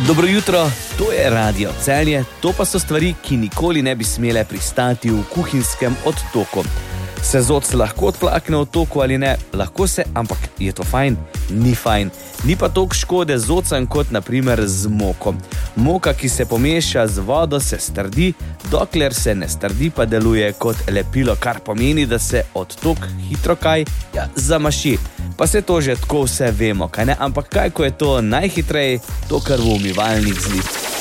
Dobro jutro, to je Radio Celje, to pa so stvari, ki nikoli ne bi smele pristati v kuhinjskem odtoku. Se zoc lahko odplakne v toku ali ne? Lahko se, ampak je to fajn? Ni fajn. Ni pa toliko škode z ocem kot naprimer z moko. Moka, ki se pomeša z vodo, se strdi, dokler se ne strdi, pa deluje kot lepilo, kar pomeni, da se odtok hitro zamaši. Pa se to že tako vse vemo, kaj ne? Ampak kaj, ko je to najhitreje, to kar v umivalnik zlit.